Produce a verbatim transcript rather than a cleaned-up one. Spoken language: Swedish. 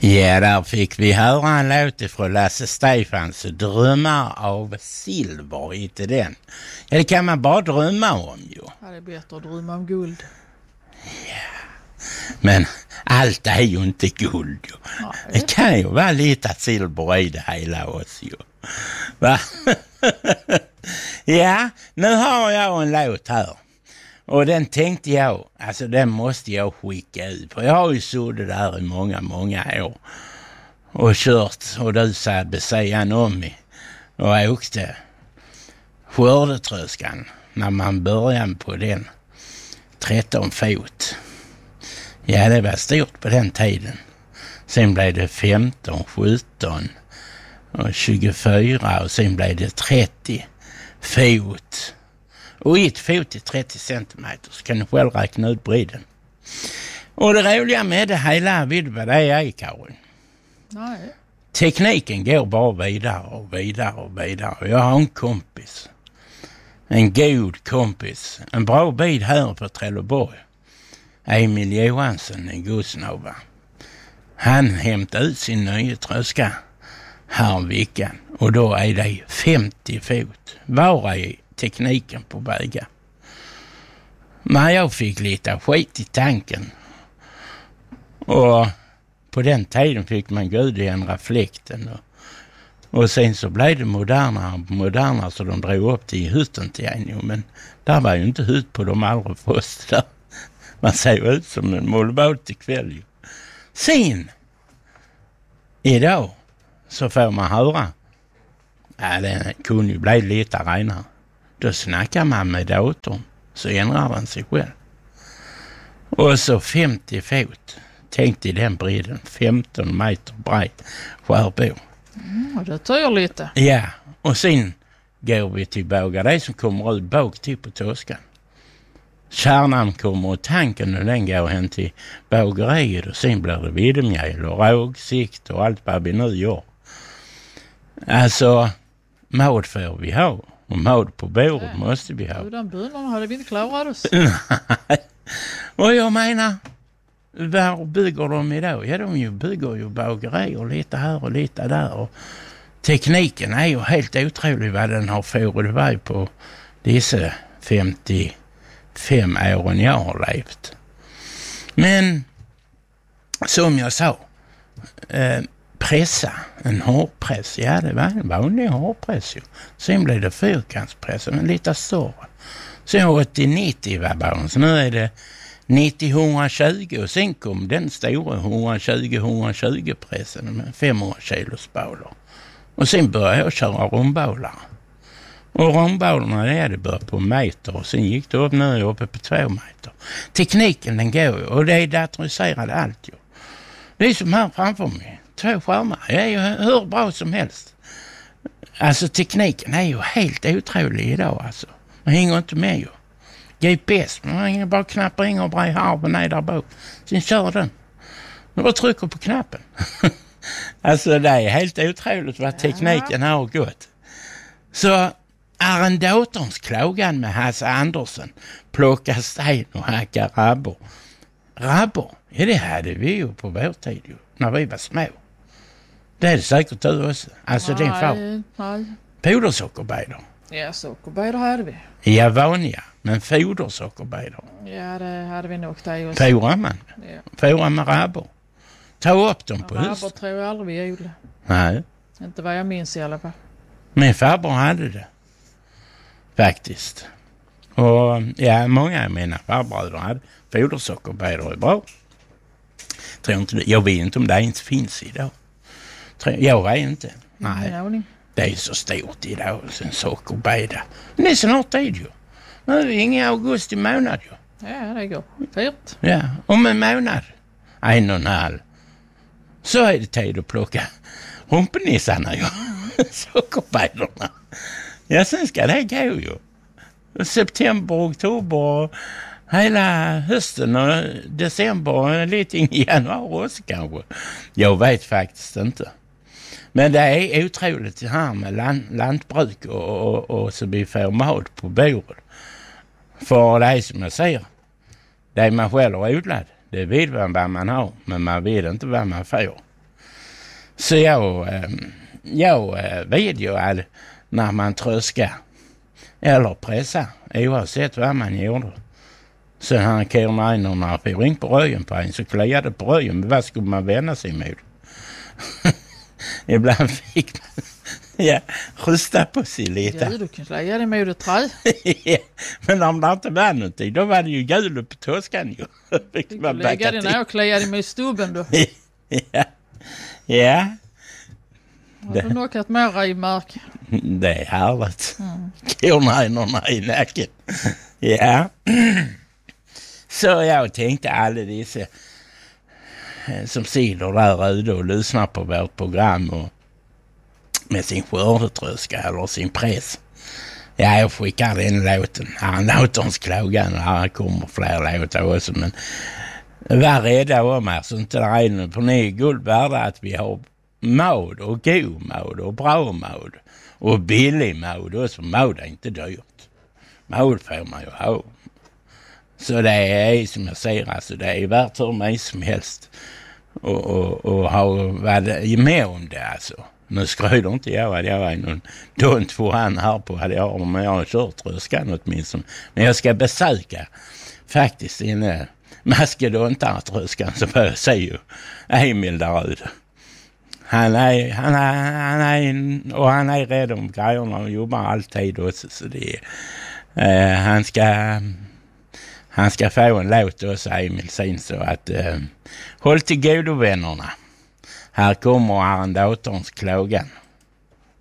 Ja, där fick vi höra en låt från Lasse Stefans, Drömmar av silver, inte den. Ja, det kan man bara drömma om ju. Ja, det är bättre att drömma om guld. Ja, men allt är ju inte guld ju. Ja, det... det kan ju vara lite silver i det hela också ju. Va? Ja, nu har jag en låt här. Och den tänkte jag, alltså den måste jag skicka ut. För jag har ju suttit där i många, många år. Och kört, och du sa besägan om mig. Och åkte skördetröskan när man började på den. tretton fot. Ja, det var stort på den tiden. Sen blev det femton, sjutton och tjugofyra och sen blev det trettio fot. Och ett fot i trettio centimeter, så kan du själv räkna ut bredden. Och det roliga med det hela, vet du vad det är, Karin? Nej. Tekniken går bara vidare och vidare och vidare. Och jag har en kompis. En god kompis. En bra bit här på Trelleborg. Emil Johansson i Gusnova. Han hämtade ut sin nya tröska här en veckan. Och då är det femtio fot. Var är tekniken på vägar. Men jag fick lite skit i tanken. Och på den tiden fick man gå ut i ändra fläkten. Och, och sen så blev det modernare och modernare så de drog upp till hytten till en. Men där var ju inte hytt på de allra första. Man ser ut som en målbåt ikväll ju. Sen idag så får man höra. Ja, det kunde ju bli lite renare. Då snackar man med datorn så ändrar den sig själv. Och så femtio fot. Tänk dig den bredden. femton meter bred skärbor. Mm, det tar lite. Ja, och sen går vi till bågar. Det som kommer ut bak till på Toskan. Kärnan kommer och tanken och den går hen till bågeriet. Och sen blir det videmjöl och rågsikt och allt vad vi nu gör. Alltså, mat får vi ha. Och mat på bordet ja. Måste vi ha. Utan bönorna hade vi inte klarat oss. Och jag menar, var bygger de idag? Ja, de ju bygger ju bagerier lite här och lite där. Och tekniken är ju helt otrolig vad den har fått iväg på dessa femtiofem åren jag har levt. Men som jag sa, eh, pressa, en hårpress, ja det var en vanlig hårpress ju. Sen blev det fyrkantspress, men lite större. Sen åttio nittio var bara, så nu är det nittio tjugo och sen kom den stora etthundratjugo tjugo pressen med femhundra kilos bollar. Och sen började jag köra rombollar. Och rombollarna det hade börjat på meter och sen gick det upp nu uppe på två meter. Tekniken den går ju och det är datoriserat allt ju. Det är som här framför mig. Två skärmar. Det är ju hur bra som helst. Alltså tekniken är ju helt otrolig idag alltså. Man hänger inte med ju. G P S, man hänger bara knappar in och bra harven ner där bak. Sen kör den. Man bara trycker på knappen. Alltså det är helt otroligt vad tekniken har gått. Så arrendatorns klagan med Hasse Andersen plocka sten och hacka rabbor. Rabbor, ja det hade vi ju på vår tid ju, när vi var små. Det är det säkert du också. Alltså nej, det är en nej. Fodersockerbejder. Ja, sockerbejder hade vi. Ja, vanliga, men fodersockerbejder. Ja, det hade vi nog där också. Fora man. Ja. Fora med rabbor. Ta upp dem på rabbor hus. Rabbor tror jag aldrig vi gjorde. Nej. Inte vad jag minns i alla fall. Min farbror hade det. Faktiskt. Och ja, många av mina farbröder hade fodersockerbejder är bra. Tror inte det. Jag vet inte om det inte finns idag. Jag vet inte. Nej. Det är så stort idag, en sockerbejda. Det är snart tid ju. Nu är vi inga augusti månad ju. Ja, det går. Fyrt. Ja, om en månad. En och en halv. Så är det tid att plocka rumpenissarna ju. Sockerbejderna. Ja, sen ska det gå ju. September, oktober och hela hösten och december och lite i januari också kanske. Jag vet faktiskt inte. Men det är otroligt det här med land, lantbruk och, och, och så vi får mat på bordet. För det är som jag säger, det är man själv har odlat. Det vet man vad man har, men man vet inte vad man får. Så jag, jag vet ju att när man tröskar eller pressar, oavsett vad man gjorde. Så han kör in när vi ring på röjen på en så kliade på röjen. Men vad skulle man vända sig med? Ibland fick man ja, rusta på sig lite. Ja, du kan släga det med ett trä. Ja, men om det inte var någonting, då var det ju gul på toskan ju. Fick du lägga det ner och klia det med stubben då? Ja. Ja. Har du knockat mer i mark? Det är härligt. Mm. Kornhöjnorna i nacken. Ja. Så jag tänkte alla dessa som sitter där ute och lyssnar på vårt program och med sin skördetröska eller sin press. Ja, jag skickar den låten. Han låter oss klagan och här kommer fler låtar också. Men var rädda om er så inte det är på ni är guld värda att vi har mod och god mod och bra mod och billig mod också. Mod är inte dyrt. Mod får man ju ha. Så det är som jag säger, alltså det är värt hur mig som helst och, och, och ha varit med om det alltså. Nu skröjde inte jag att jag var någon dunt för han här på hade jag om jag har kört tröskan åtminstone. Men jag ska besöka faktiskt inne maskedontar tröskan så får jag se ju Emil där ute. Han är, han är, han är, och han är rädd om grejerna och jobbar alltid också så det är, eh, han ska han ska få en låt också Emil sen så att eh, håll till godo vännerna. Här kommer arrendatorns klagan.